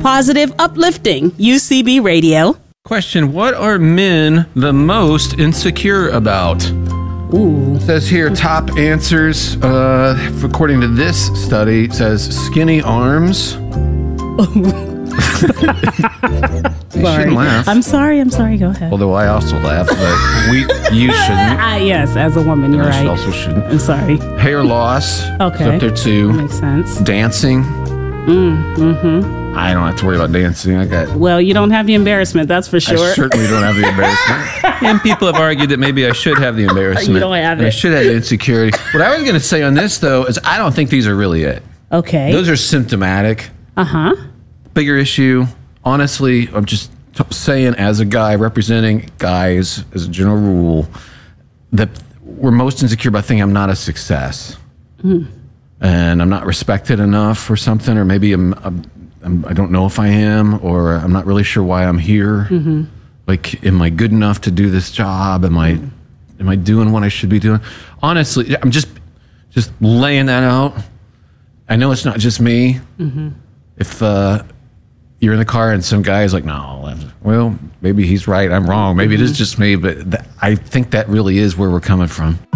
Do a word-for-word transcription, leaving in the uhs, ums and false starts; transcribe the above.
positive, uplifting U C B Radio. Question, what are men the most insecure about? Ooh. It says here, top answers, uh, according to this study, it says skinny arms. You shouldn't laugh. I'm sorry, I'm sorry, go ahead. Although I also laugh, but we, you shouldn't. Uh, yes, as a woman, you're I right. also shouldn't. I'm sorry. Hair loss. Okay. Is up there too. Makes sense. Dancing. Mm, mm-hmm. I don't have to worry about dancing. I got. Well, you don't have the embarrassment, that's for sure. I certainly don't have the embarrassment. And people have argued that maybe I should have the embarrassment. You don't have and it. I should have the insecurity. What I was going to say on this, though, is I don't think these are really it. Okay. Those are symptomatic. Uh-huh. Bigger issue. Honestly, I'm just t- saying, as a guy representing guys, as a general rule, that we're most insecure about thinking I'm not a success. Mm. And I'm not respected enough or something, or maybe I'm, I'm, I'm, I don't know if I am, or I'm not really sure why I'm here. Mm-hmm. Like, am I good enough to do this job? Am I, am I doing what I should be doing? Honestly, I'm just, just laying that out. I know it's not just me. Mm-hmm. If uh, you're in the car and some guy is like, no, well, maybe he's right, I'm wrong. Maybe mm-hmm. it is just me, but th- I think that really is where we're coming from.